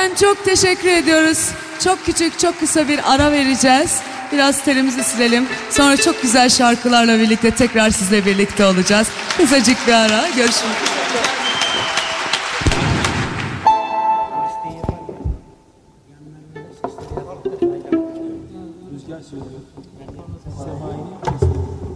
Efendim çok teşekkür ediyoruz. Çok küçük, çok kısa bir ara vereceğiz. Biraz terimizi silelim. Sonra çok güzel şarkılarla birlikte tekrar sizle birlikte olacağız. Kısacık bir ara. Görüşmek üzere. Rüzgar söylüyor. Sema'yı